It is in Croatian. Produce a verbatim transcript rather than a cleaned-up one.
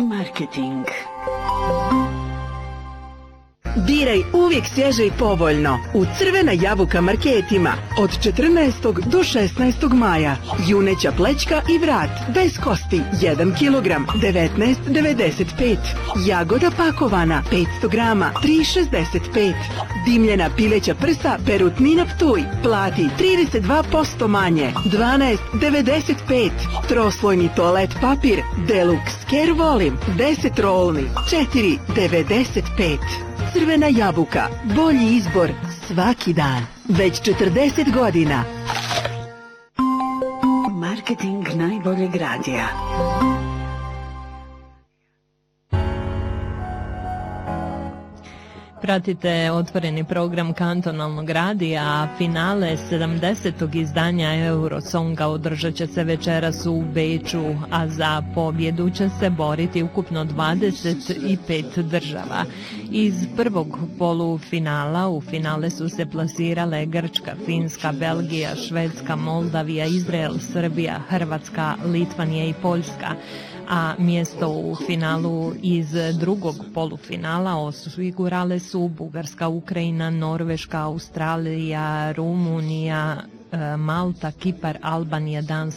Marketing. Biraj uvijek svježe i povoljno u Crvena jabuka marketima od četrnaestog do šesnaestog maja. Juneća plećka i vrat bez kosti jedan kilogram devetnaest devedeset pet. Jagoda pakovana petsto grama tri šezdeset pet. Dimljena pileća prsa perutnina Ptuj plati trideset dva posto manje dvanaest devedeset pet. Troslojni toalet papir Deluxe Care Volim deset rolni četiri devedeset pet. Crvena jabuka, bolji izbor svaki dan. Već četrdeset godina. Marketing najboljeg radija. Pratite otvoreni program kantonalnog radija, a finale sedamdesetog izdanja Eurosonga održat će se večeras u Beču, a za pobjedu će se boriti ukupno dvadeset pet država. Iz prvog polufinala u finale su se plasirale Grčka, Finska, Belgija, Švedska, Moldavija, Izrael, Srbija, Hrvatska, Litvanija i Poljska. A mjesto u finalu iz drugog polufinala osigurale su Bugarska, Ukrajina, Norveška, Australija, Rumunija, Malta, Kipar, Albanija, Danska